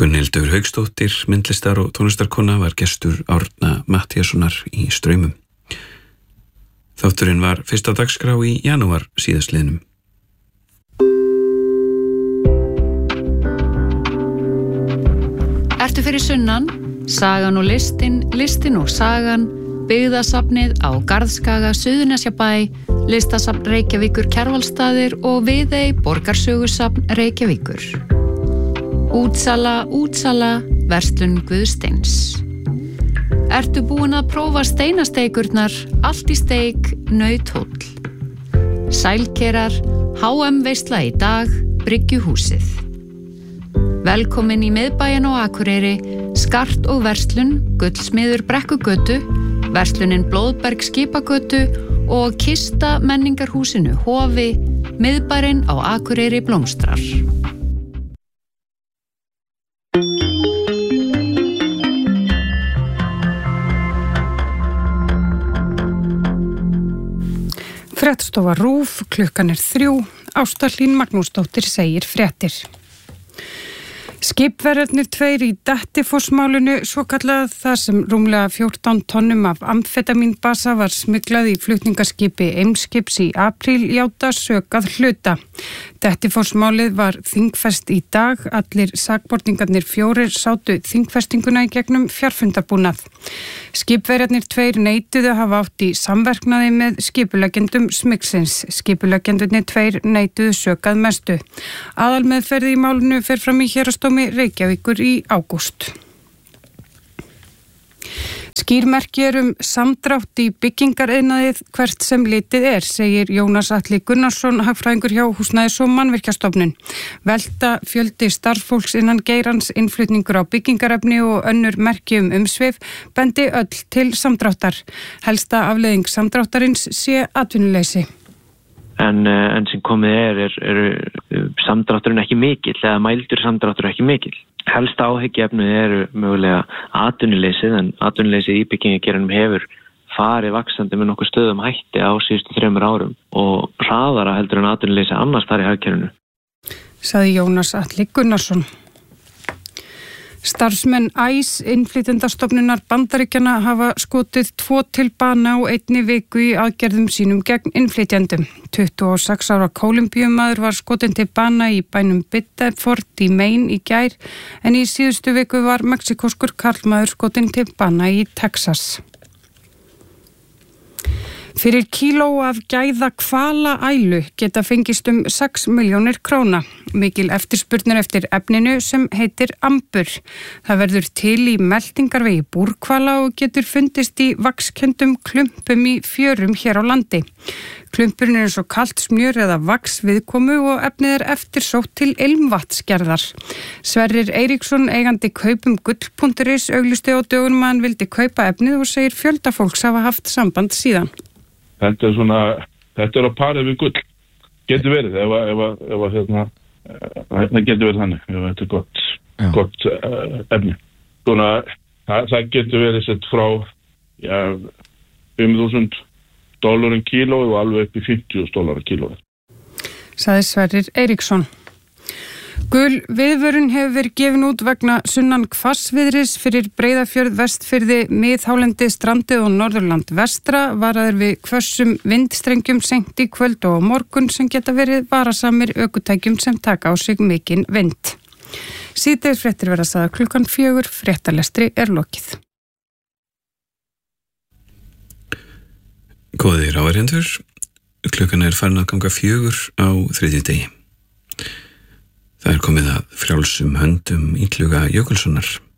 Gunnhildur Hauksdóttir, myndlistar- og tónlistarkona, var gestur Árna Matthíassonar í Straumum. Þátturinn var fyrst á dagskrá í janúar síðastliðnum. Ertu fyrir sunnan? Sagan og listin, listin og sagan, byggðasafnið á Garðskaga, Suðurnesjabæ, listasafn Reykjavíkur Kjarvalsstaðir og Viðey borgarsögusafn Reykjavíkur. Útsala, útsala, verslun Guðsteins. Ertu búin að prófa steinasteikurnar, allt í steik, nauthóll. Sælkerar, HM veisla í dag, Bryggjuhúsið. Velkomin í miðbæinn á Akureyri, Skart og verslun, Gullsmiður Brekkugötu, verslunin Blóðberg Skipagötu og Kista menningarhúsinu Hofi, miðbærinn á Akureyri blómstrar. Fréttastofa RÚV, klukkan 3, Ásta Hlín Magnúsdóttir segir fréttir. Skipverjarnir 2 í Dettifossmálinu, svokallað þar sem rúmlega 14 tonnum af amfetamínbasa var smyglað í flutningaskipi Eimskips í apríl, játa sök að hluta. Dettifossmálið var þingfest í dag, allir sakborningarnir 4 sátu þingfestinguna í gegnum fjarfundarbúnað. Skipverjarnir 2 neituðu að hafa átt í samverknaði með skipuleggjendum smyggsins. Skipuleggjendurnir 2 neituðu sök að mestu. Aðalmeðferð í málinu fer fram í Héraðsdómi Reykjavíkur í ágúst. Skýrmerki samdrátt í byggingariðnaðið hvert sem litið segir Jónas Atli Gunnarsson, hagfræðingur hjá Húsnæðis- og mannvirkjastofnun. Velta fjöldi starfsfólks innan geirans, innflutningur á byggingarefni og önnur merki umsvif bendi öll til samdráttar. Helsta afleiðing samdráttarins sé atvinnuleysi. En sem komið samdrátturinn ekki mikill, eða mældur samdráttur ekki mikill. Helsta áhyggjuefnið mögulega atvinnuleysið, en atvinnuleysið í byggingageiranum hefur farið vaxandi með nokkuð stöðum hætti á síðustu 3 árum og hraðara heldur en atvinnuleysið annars þar í hagkerfinu. Sagði Jónas Atli Gunnarsson. Starfsmenn ICE, innflytjendastofnunar Bandaríkjanna, hafa skotið 2 til bana á 1 viku í aðgerðum sínum gegn innflytjendum. 26 ára Kólumbíumaður var skotin til bana í bænum Biddeford í Maine í gær, en í síðustu viku var mexikóskur karlmaður skotin til bana í Texas. Fyrir kíló af gæða hvalaælu geta fengist 6 milljónir króna. Mikil eftirspurn eftir efninu sem heitir ambur. Það verður til í meltingarvegi búrhvala og getur fundist í vaxkenndum klumpum í fjörum hér á landi. Klumpurinn eins og kalt smjör eða vax viðkomu og efnið eftirsótt til ilmvatnsgerðar. Sverrir Eiríksson, eigandi kaupum gull.is, auglýsti á dögunum að hann vildi kaupa efnið og segir fjölda fólks hafa haft samband síðan. Þetta á parið við gull. Getur verið, það getur verið þannig, ef þetta gott efni. Svona, það getur verið sett frá $5.000 kíló og alveg upp í $50.000 kíló. Sagði Sverrir Eiríksson. Gul viðvörun hefur verið gefin út vegna sunnan hvassviðris fyrir Breiðafjörð, Vestfirði, Miðhálendi, Strandið og Norðurland vestra. Varaðir við hvössum vindstrengjum seint í kvöld og á morgun sem geta verið varasamir ökutækjum sem taka á sig mikinn vind. Síðdegis fréttir verða sagðar klukkan 4, fréttalestri lokið. Góðir áheyrendur, klukkan farin að ganga 4 á þriðjudegi. Það komið að frjálsum höndum Illuga Jökulssonar.